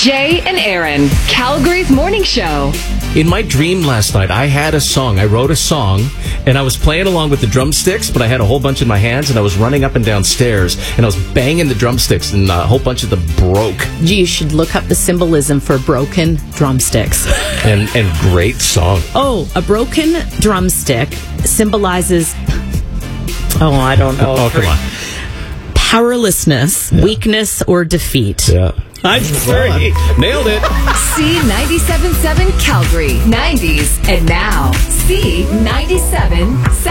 Jay and Aaron, Calgary's morning show. In my dream last night, I had a song. I wrote a song, and I was playing along with the drumsticks, but I had a whole bunch in my hands, and I was running up and down stairs, and I was banging the drumsticks, and a whole bunch of them broke. You should look up the symbolism for broken drumsticks. And great song. Oh, a broken drumstick symbolizes... Oh, I don't know. Oh, come on. Powerlessness, weakness, or defeat. Yeah. I'm sorry. Nailed it. C97.7 Calgary, 90s, and now C97.7.